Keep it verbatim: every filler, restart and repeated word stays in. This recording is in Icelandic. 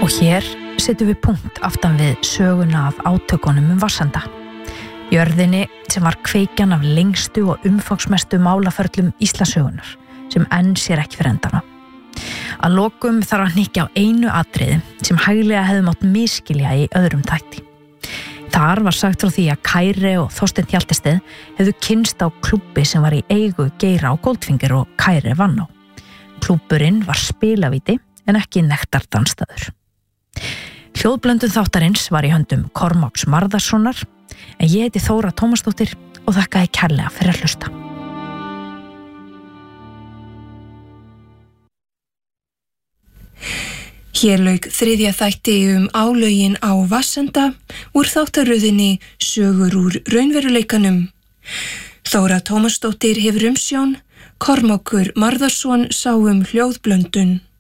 Og hér setjum við punkt aftan við söguna af átökunum um Vatnsenda. Jörðinni sem var kveikjan af lengstu og umfangsmestu málaförlum Íslandssögunar, sem enn sér ekki fyrir endana. Að lokum þarf að hnykkja á einu atriði sem hæglega hefði mátt misskilja í öðrum þætti. Þar var sagt frá því að Kári og Þorsteinn Hjaltested hefðu kynnst á klúbbi sem var í eigu Geira og Goldfinger og Kári vann á. Klúbburinn var spilavíti en ekki nektardansstaður. Hljóðblöndun þáttarins var í höndum Kormáks Marðarssonar, en ég heiti Þóra Tómasdóttir og þakka þér kærlega fyrir að hlusta. Hér lauk þriðja þætti um álögin á Vatnsenda úr þáttaröðinni Sögur úr raunveruleikanum. Þóra Tómasdóttir hefur umsjón, Kormákur Marðarsson sá um hljóðblöndun.